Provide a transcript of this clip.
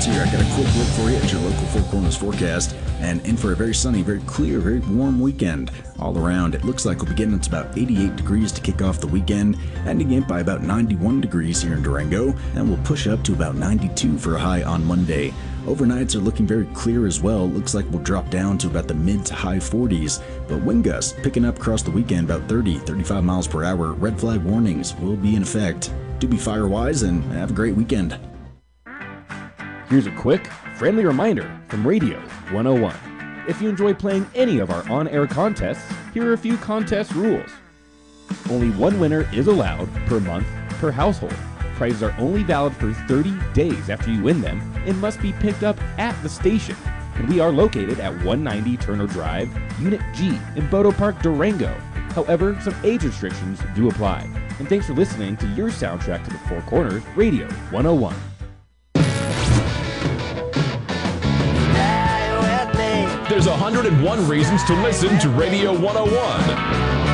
here. I got a quick look for you at your local Four Corners forecast, and in for a very sunny, very clear, very warm weekend all around. It looks like we'll be getting up to about 88 degrees to kick off the weekend, ending it by about 91 degrees here in Durango, and we'll push up to about 92 for a high on Monday. Overnights are looking very clear as well. Looks like we'll drop down to about the mid to high 40s, but wind gusts picking up across the weekend about 35 miles per hour. Red flag warnings will be in effect. Do be fire-wise and have a great weekend. Here's a quick, friendly reminder from Radio 101. If you enjoy playing any of our on-air contests, here are a few contest rules. Only one winner is allowed per month per household. Prizes are only valid for 30 days after you win them and must be picked up at the station. And we are located at 190 Turner Drive, Unit G in Bodo Park, Durango. However, some age restrictions do apply. And thanks for listening to your soundtrack to the Four Corners, Radio 101. There's 101 reasons to listen to Radio 101.